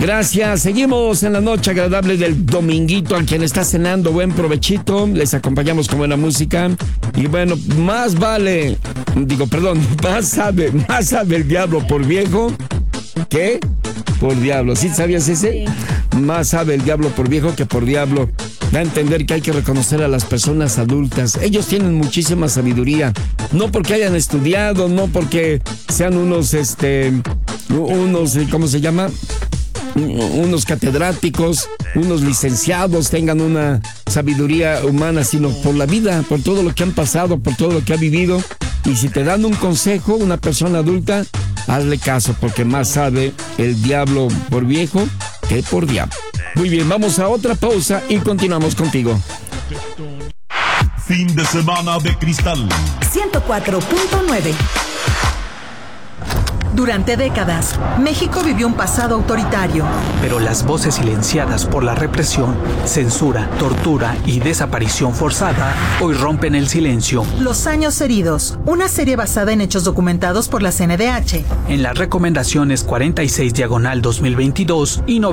Gracias. Seguimos en la noche agradable del dominguito. A quien está cenando, buen provechito. Les acompañamos con buena música. Y bueno, más sabe el diablo por viejo que por diablo. ¿Sí sabías ese? Sí. Más sabe el diablo por viejo que por diablo. Da a entender que hay que reconocer a las personas adultas. Ellos tienen muchísima sabiduría. No porque hayan estudiado, no porque sean unos, ¿cómo se llama? Unos catedráticos, unos licenciados, tengan una sabiduría humana, sino por la vida, por todo lo que han pasado, por todo lo que ha vivido. Y si te dan un consejo, una persona adulta, hazle caso, porque más sabe el diablo por viejo que por diablo. Muy bien, vamos a otra pausa y continuamos contigo. Fin de semana de cristal. 104.9. Durante décadas, México vivió un pasado autoritario. Pero las voces silenciadas por la represión, censura, tortura y desaparición forzada hoy rompen el silencio. Los años heridos, una serie basada en hechos documentados por la CNDH. En las recomendaciones 46/2022 y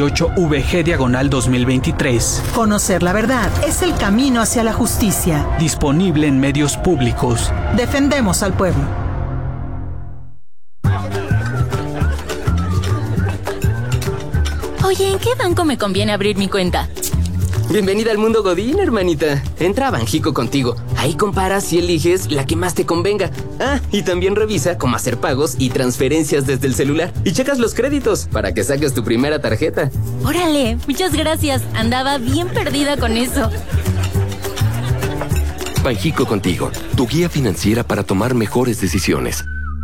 98/VG/2023. Conocer la verdad es el camino hacia la justicia. Disponible en medios públicos. Defendemos al pueblo. Oye, ¿en qué banco me conviene abrir mi cuenta? Bienvenida al mundo Godín, hermanita. Entra a Banjico Contigo. Ahí comparas y eliges la que más te convenga. Ah, y también revisa cómo hacer pagos y transferencias desde el celular. Y checas los créditos para que saques tu primera tarjeta. Órale, muchas gracias. Andaba bien perdida con eso. Banjico Contigo, tu guía financiera para tomar mejores decisiones.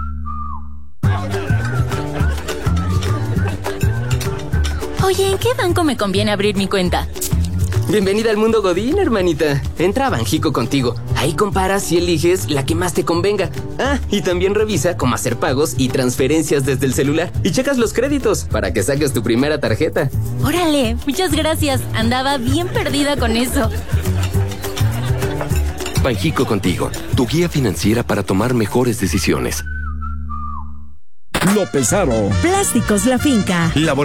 Oye, ¿en qué banco me conviene abrir mi cuenta? Bienvenida al mundo Godín, hermanita. Entra a Banjico Contigo. Ahí comparas y eliges la que más te convenga. Ah, y también revisa cómo hacer pagos y transferencias desde el celular. Y checas los créditos para que saques tu primera tarjeta. Órale, muchas gracias. Andaba bien perdida con eso. Banjico Contigo, tu guía financiera para tomar mejores decisiones. López Aro. Plásticos La Finca.